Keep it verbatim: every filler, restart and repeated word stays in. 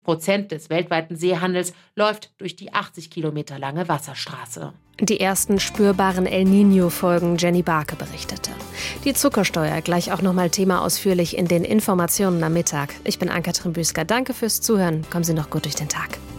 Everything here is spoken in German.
Prozent des weltweiten Seehandels läuft durch die achtzig Kilometer lange Wasserstraße. Die ersten spürbaren El Niño-Folgen, Jenny Barke berichtete. Die Zuckersteuer, gleich auch nochmal Thema ausführlich in den Informationen am Mittag. Ich bin Ann-Kathrin Büsker. Danke fürs Zuhören. Kommen Sie noch gut durch den Tag.